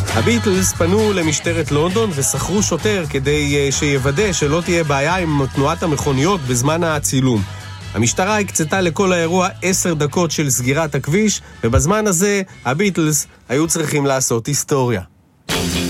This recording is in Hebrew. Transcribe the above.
הביטלס פנו למשטרת לונדון ושכרו שוטר כדי שיוודא שלא תהיה בעיה עם תנועת המכוניות בזמן הצילום. המשטרה הקצתה לכל האירוע 10 דקות של סגירת הכביש, ובזמן הזה הביטלס היו צריכים לעשות היסטוריה.